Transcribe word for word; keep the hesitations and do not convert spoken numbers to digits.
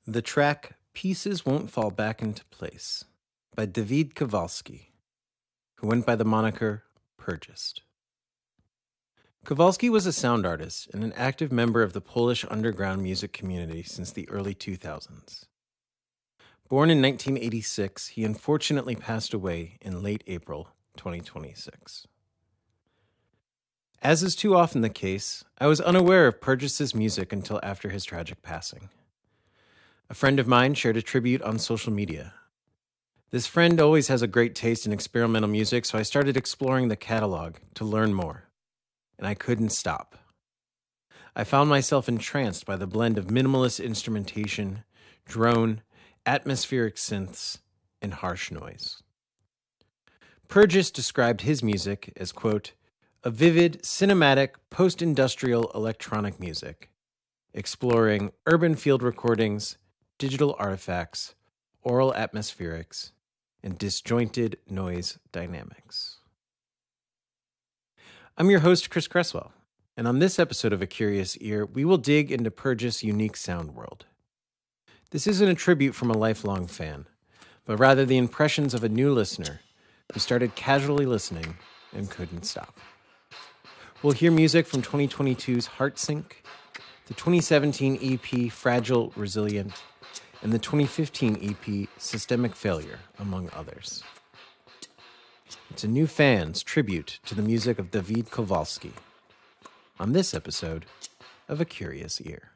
The track Pieces Won't Fall Back into Place by Dawid Kowalski, who went by the moniker Purgist. Kowalski was a sound artist and an active member of the Polish underground music community since the early two thousands. Born in nineteen eighty-six, he unfortunately passed away in late April twenty twenty-six. As is too often the case, I was unaware of Purgist's music until after his tragic passing. A friend of mine shared a tribute on social media. This friend always has a great taste in experimental music, so I started exploring the catalog to learn more, and I couldn't stop. I found myself entranced by the blend of minimalist instrumentation, drone, atmospheric synths, and harsh noise. Purgist described his music as, quote, a vivid, cinematic, post-industrial electronic music, exploring urban field recordings, digital artifacts, aural atmospherics, and disjointed noise dynamics. I'm your host, Chris Cresswell, and on this episode of A Curious Ear, we will dig into Purgist's unique sound world. This isn't a tribute from a lifelong fan, but rather the impressions of a new listener who started casually listening and couldn't stop. We'll hear music from twenty twenty-two's Heartsink, the twenty seventeen E P Fragile Resilient, and the twenty fifteen E P Systemic Failure, among others. It's a new fan's tribute to the music of Dawid Kowalski on this episode of A Curious Ear.